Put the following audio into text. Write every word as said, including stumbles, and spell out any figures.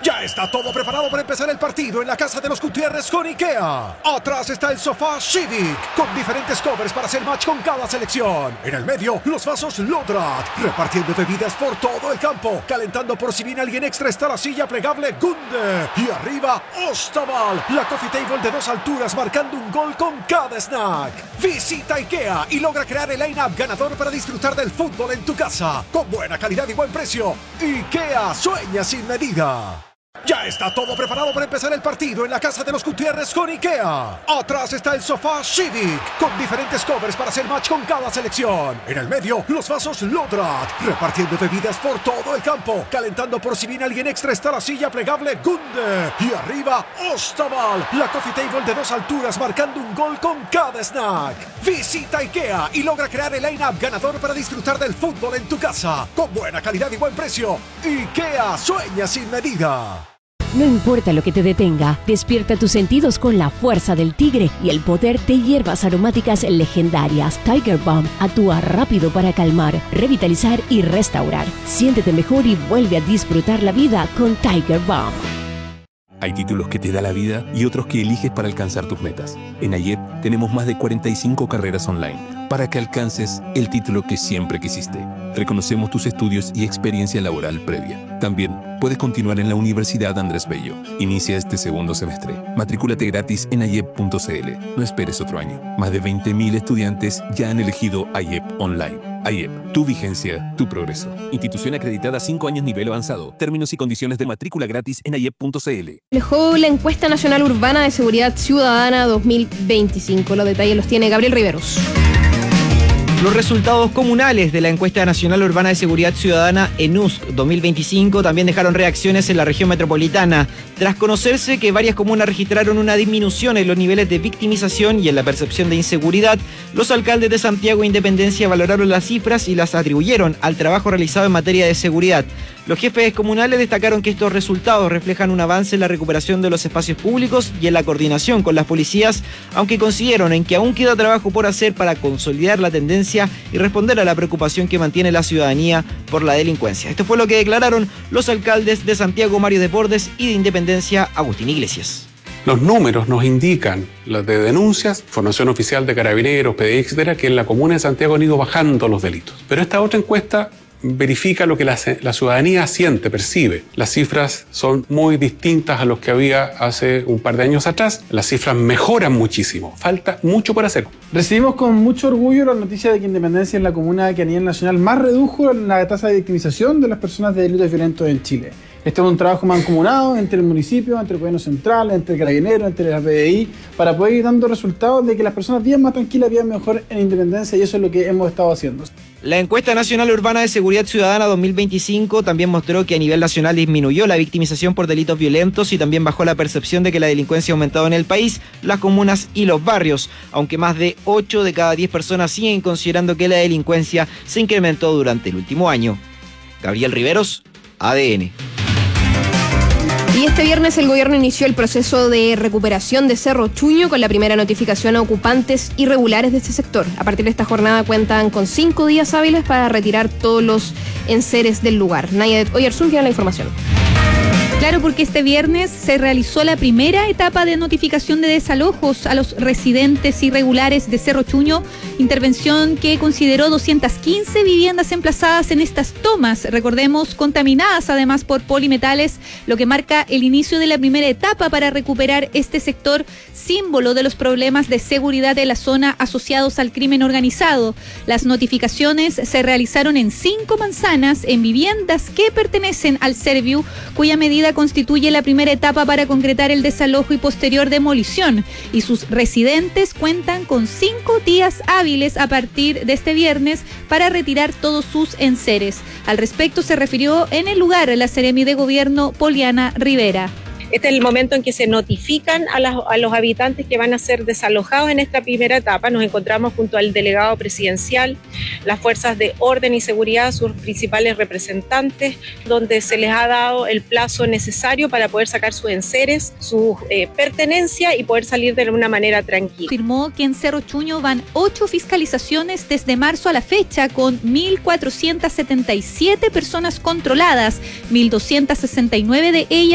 Ya está todo preparado para empezar el partido en la casa de los Gutiérrez con IKEA. Atrás está el sofá Civic, con diferentes covers para hacer match con cada selección. En el medio, los vasos Lodrat, repartiendo bebidas por todo el campo. Calentando por si viene alguien extra está la silla plegable Gunde. Y arriba, Ostaval, la coffee table de dos alturas marcando un gol con cada snack. Visita IKEA y logra crear el line-up ganador para disfrutar del fútbol en tu casa. Con buena calidad y buen precio. IKEA sueña sin medida. Ya está todo preparado para empezar el partido en la casa de los Gutiérrez con IKEA. Atrás está el sofá Civic, con diferentes covers para hacer match con cada selección. En el medio, los vasos Lodrat, repartiendo bebidas por todo el campo. Calentando por si viene alguien extra está la silla plegable Gunde. Y arriba, Ostaval, la coffee table de dos alturas marcando un gol con cada snack. Visita IKEA y logra crear el line-up ganador para disfrutar del fútbol en tu casa. Con buena calidad y buen precio. IKEA sueña sin medida. No importa lo que te detenga, despierta tus sentidos con la fuerza del tigre y el poder de hierbas aromáticas legendarias. Tiger Balm actúa rápido para calmar, revitalizar y restaurar. Siéntete mejor y vuelve a disfrutar la vida con Tiger Balm. Hay títulos que te da la vida y otros que eliges para alcanzar tus metas. En AYEP tenemos más de cuarenta y cinco carreras online para que alcances el título que siempre quisiste. Reconocemos tus estudios y experiencia laboral previa. También puedes continuar en la Universidad Andrés Bello. Inicia este segundo semestre. Matrículate gratis en ayep punto c l. No esperes otro año. Más de veinte mil estudiantes ya han elegido AYEP Online. AYEP, tu vigencia, tu progreso. Institución acreditada cinco años nivel avanzado. Términos y condiciones de matrícula gratis en ayep punto c l. Dejó la encuesta nacional urbana de seguridad ciudadana dos mil veinticinco. Los detalles los tiene Gabriel Riveros. Los resultados comunales de la encuesta nacional urbana de seguridad ciudadana ENUSC dos mil veinticinco también dejaron reacciones en la región metropolitana. Tras conocerse que varias comunas registraron una disminución en los niveles de victimización y en la percepción de inseguridad, los alcaldes de Santiago e Independencia valoraron las cifras y las atribuyeron al trabajo realizado en materia de seguridad. Los jefes comunales destacaron que estos resultados reflejan un avance en la recuperación de los espacios públicos y en la coordinación con las policías, aunque coincidieron en que aún queda trabajo por hacer para consolidar la tendencia y responder a la preocupación que mantiene la ciudadanía por la delincuencia. Esto fue lo que declararon los alcaldes de Santiago, Mario Desbordes, y de Independencia, Agustín Iglesias. Los números nos indican, los de denuncias, información oficial de Carabineros, P D I, etcétera, que en la comuna de Santiago han ido bajando los delitos. Pero esta otra encuesta verifica lo que la, la ciudadanía siente, percibe. Las cifras son muy distintas a los que había hace un par de años atrás. Las cifras mejoran muchísimo. Falta mucho por hacer. Recibimos con mucho orgullo la noticia de que Independencia es la comuna que a nivel nacional más redujo la tasa de victimización de las personas de delitos violentos en Chile. Este es un trabajo mancomunado entre el municipio, entre el gobierno central, entre el Carabineros, entre la P D I, para poder ir dando resultados de que las personas vivan más tranquilas, vivan mejor en Independencia, y eso es lo que hemos estado haciendo. La encuesta nacional urbana de seguridad ciudadana dos mil veinticinco también mostró que a nivel nacional disminuyó la victimización por delitos violentos y también bajó la percepción de que la delincuencia ha aumentado en el país, las comunas y los barrios, aunque más de ocho de cada diez personas siguen considerando que la delincuencia se incrementó durante el último año. Gabriel Riveros, A D N. Y este viernes el gobierno inició el proceso de recuperación de Cerro Chuño con la primera notificación a ocupantes irregulares de este sector. A partir de esta jornada cuentan con cinco días hábiles para retirar todos los enseres del lugar. Naya Oyarzún tiene la información. Claro, porque este viernes se realizó la primera etapa de notificación de desalojos a los residentes irregulares de Cerro Chuño, intervención que consideró doscientas quince viviendas emplazadas en estas tomas, recordemos, contaminadas además por polimetales, lo que marca el inicio de la primera etapa para recuperar este sector, símbolo de los problemas de seguridad de la zona asociados al crimen organizado. Las notificaciones se realizaron en cinco manzanas en viviendas que pertenecen al Serviu, cuya medida constituye la primera etapa para concretar el desalojo y posterior demolición, y sus residentes cuentan con cinco días hábiles a partir de este viernes para retirar todos sus enseres. Al respecto se refirió en el lugar la Seremi de Gobierno Poliana Rivera. Este es el momento en que se notifican a, las, a los habitantes que van a ser desalojados en esta primera etapa. Nos encontramos junto al delegado presidencial, las fuerzas de orden y seguridad, sus principales representantes, donde se les ha dado el plazo necesario para poder sacar sus enseres, sus eh, pertenencias y poder salir de una manera tranquila. Afirmó que en Cerro Chuño van ocho fiscalizaciones desde marzo a la fecha, con mil cuatrocientas setenta y siete personas controladas, mil doscientas sesenta y nueve de ellas